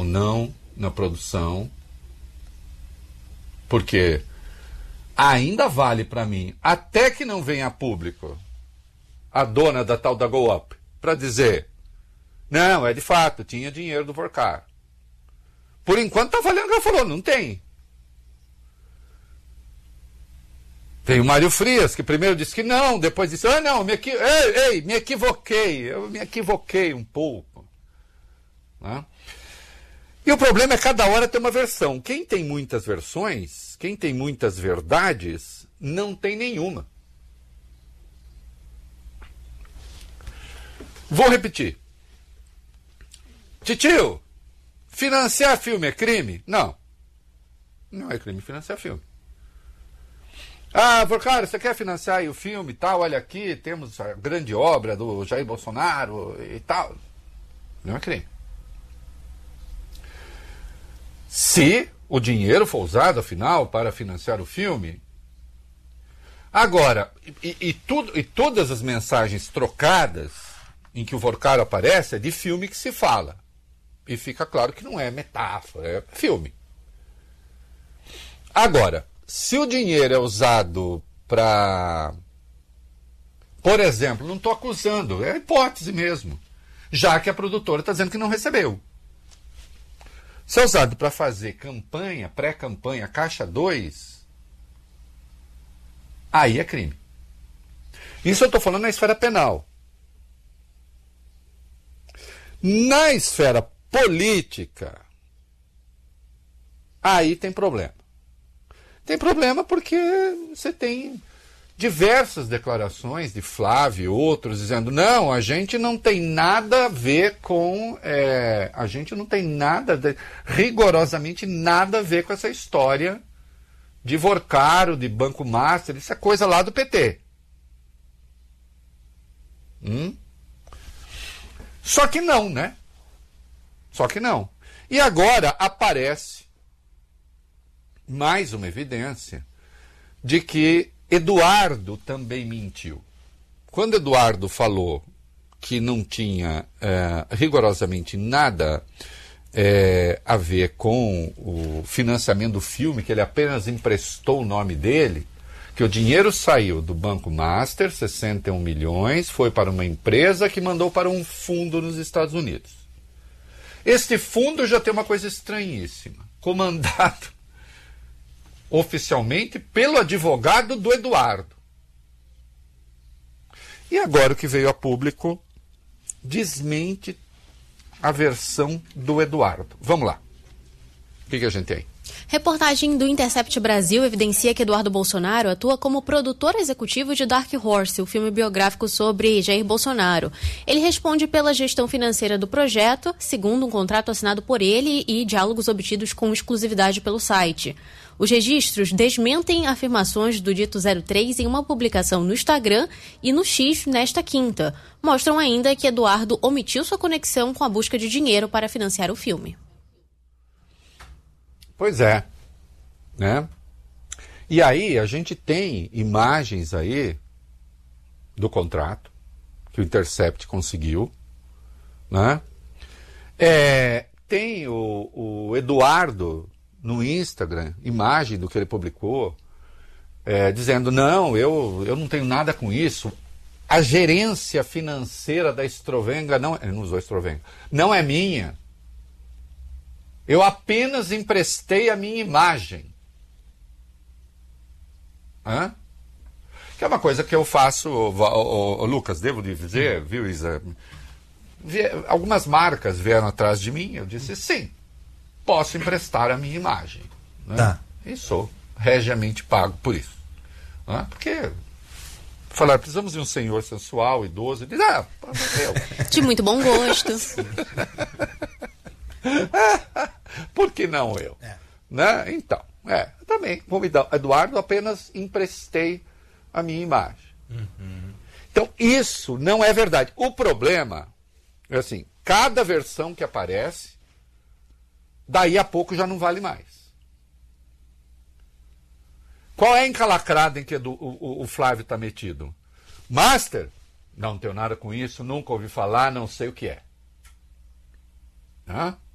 não na produção, porque ainda vale para mim, até que não venha a público a dona da tal da Go Up para dizer, não, é de fato, tinha dinheiro do Vorkar. Por enquanto tá valendo o que ela falou, não tem. Tem o Mário Frias, que primeiro disse que não, depois disse, não, me equivoquei, eu me equivoquei um pouco. Né? E o problema é que cada hora tem uma versão. Quem tem muitas versões, quem tem muitas verdades, não tem nenhuma. Vou repetir. Titio, financiar filme é crime? Não. Não é crime financiar filme. Ah, Vorkar, você quer financiar aí o filme e tal? Olha aqui, temos a grande obra do Jair Bolsonaro e tal. Não é crime. Se o dinheiro for usado, afinal, para financiar o filme. Agora, todas as mensagens trocadas em que o Vorkar aparece é de filme que se fala. E fica claro que não é metáfora, é filme. Agora, se o dinheiro é usado para... Por exemplo, não estou acusando, é hipótese mesmo. Já que a produtora está dizendo que não recebeu. Se é usado para fazer campanha, pré-campanha, caixa 2, aí é crime. Isso eu estou falando na esfera penal. Na esfera política, aí tem problema. Tem problema porque você tem diversas declarações de Flávio e outros dizendo, não, a gente não tem nada a ver com... a gente não tem rigorosamente nada a ver com essa história de Vorkar, de Banco Master, isso é coisa lá do PT. Só que não, né? Só que não. E agora aparece mais uma evidência de que Eduardo também mentiu. Quando Eduardo falou que não tinha rigorosamente nada a ver com o financiamento do filme, que ele apenas emprestou o nome dele, que o dinheiro saiu do Banco Master, 61 milhões, foi para uma empresa que mandou para um fundo nos Estados Unidos. Este fundo já tem uma coisa estranhíssima, comandado oficialmente pelo advogado do Eduardo. E agora o que veio a público desmente a versão do Eduardo. Vamos lá. O que a gente tem? Reportagem do Intercept Brasil evidencia que Eduardo Bolsonaro atua como produtor executivo de Dark Horse, o filme biográfico sobre Jair Bolsonaro. Ele responde pela gestão financeira do projeto, segundo um contrato assinado por ele e diálogos obtidos com exclusividade pelo site. Os registros desmentem afirmações do dito 03 em uma publicação no Instagram e no X nesta quinta. Mostram ainda que Eduardo omitiu sua conexão com a busca de dinheiro para financiar o filme. Pois é, né? E aí a gente tem imagens aí do contrato que o Intercept conseguiu, né? Tem o Eduardo no Instagram, imagem do que ele publicou, dizendo, não, eu não tenho nada com isso, a gerência financeira da Strovenga, ele não usou Strovenga, não é minha. Eu apenas emprestei a minha imagem. Que é uma coisa que eu faço, Lucas, devo dizer, viu, Isa? Algumas marcas vieram atrás de mim, eu disse, sim, posso emprestar a minha imagem. Né? Tá. E sou regiamente pago por isso. Né? Porque falar, precisamos de um senhor sensual, idoso, diz, eu. De muito bom gosto. Por que não eu? Né? Então, também, Eduardo, apenas emprestei a minha imagem. Então, isso não é verdade. O problema é assim, cada versão que aparece, daí a pouco já não vale mais. Qual é a encalacrada em que o Flávio está metido? Master? Não tenho nada com isso, nunca ouvi falar, não sei o que é.